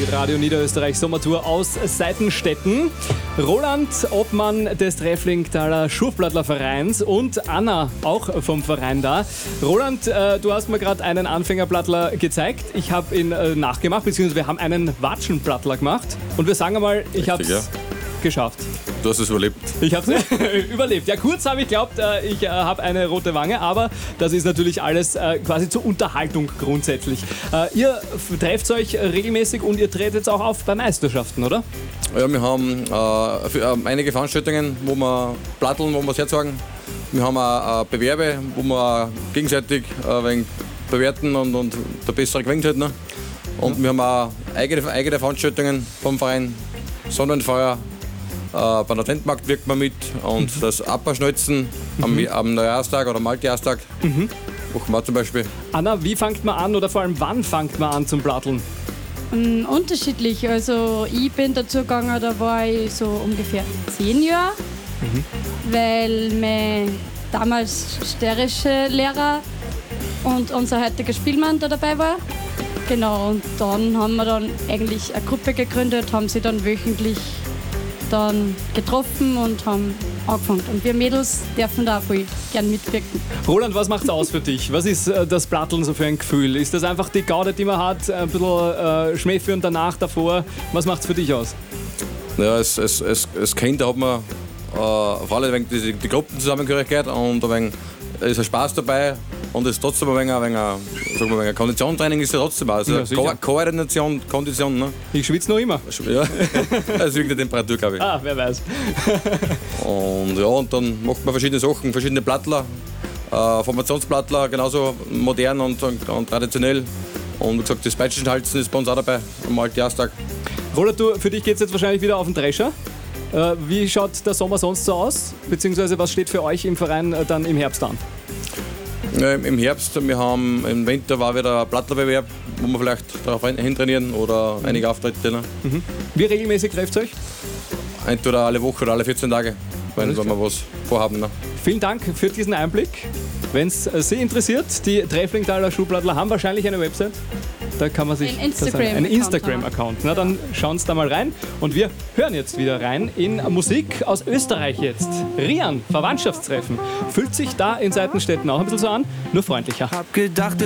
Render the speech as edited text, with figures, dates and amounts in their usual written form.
die Radio Niederösterreich Sommertour aus Seitenstetten. Roland, Obmann des Trefflingtaler Schurfplattler-Vereins und Anna, auch vom Verein da. Roland, du hast mir gerade einen Anfängerplattler gezeigt. Ich habe ihn nachgemacht, beziehungsweise wir haben einen Watschenplattler gemacht. Und wir sagen einmal, ich habe es geschafft. Du hast es überlebt. Ich habe es überlebt. Ja, kurz habe ich geglaubt, ich habe eine rote Wange, aber das ist natürlich alles quasi zur Unterhaltung grundsätzlich. Ihr trefft euch regelmäßig und ihr tretet auch auf bei Meisterschaften, oder? Ja, wir haben einige Veranstaltungen, wo wir platteln, wo wir es herzeigen. Wir haben auch Bewerbe, wo wir gegenseitig ein wenig bewerten und der Bessere gewinnt halt. Ne? Und wir haben auch eigene Veranstaltungen vom Verein, Sonnenfeuer. Beim Adventmarkt wirkt man mit und das Abwaschneuzen am Neujahrstag oder am Altjahrstag machen wir zum Beispiel. Anna, wie fängt man an oder vor allem wann fängt man an zum Platteln? Unterschiedlich. Also ich bin dazu gegangen, da war ich so ungefähr 10 Jahre, weil mein damals steirische Lehrer und unser heutiger Spielmann da dabei war. Genau, und dann haben wir dann eigentlich eine Gruppe gegründet, haben sie dann wöchentlich dann getroffen und haben angefangen. Und wir Mädels dürfen da auch voll gern mitwirken. Roland, was macht's aus für dich? Was ist das Platteln so für ein Gefühl? Ist das einfach die Gaude, die man hat, ein bisschen Schmäh führen danach, davor? Was macht's für dich aus? Ja, als Kind hat man auf alle ein wenig die Gruppenzusammengehörigkeit und ein wenig ist ein Spaß dabei und es ist trotzdem ein wenig Konditionstraining ist ja trotzdem auch. Also ja, Koordination, Kondition. Ne? Ich schwitze noch immer. Ja, das liegt der Temperatur, glaube ich. Ah, wer weiß. Und dann macht man verschiedene Sachen, verschiedene Plattler, Formationsplattler, genauso modern und traditionell. Und wie gesagt, das Peitschenhalzen ist bei uns auch dabei am Altjahrstag. Roland, für dich geht es jetzt wahrscheinlich wieder auf den Drescher. Wie schaut der Sommer sonst so aus? Beziehungsweise was steht für euch im Verein dann im Herbst an? Ja, im Herbst, im Winter war wieder ein Plattlerbewerb, wo wir vielleicht darauf hintrainieren oder einige Auftritte. Ne? Wie regelmäßig trefft ihr euch? Entweder alle Woche oder alle 14 Tage, wenn wir was vorhaben. Ne? Vielen Dank für diesen Einblick. Wenn es Sie interessiert, die Trefflingtaler Schurfplattler haben wahrscheinlich eine Website. Da kann man sich einen Instagram-Account. Na, dann schauen Sie da mal rein. Und wir hören jetzt wieder rein in Musik aus Österreich jetzt. Rian, Verwandtschaftstreffen. Fühlt sich da in Seitenstetten auch ein bisschen so an, nur freundlicher. Hab gedacht,